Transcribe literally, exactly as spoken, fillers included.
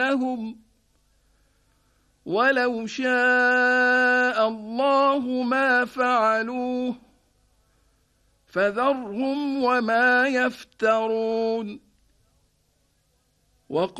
لهم ولو شاء الله ما فعلوه فذرهم وما يفترون.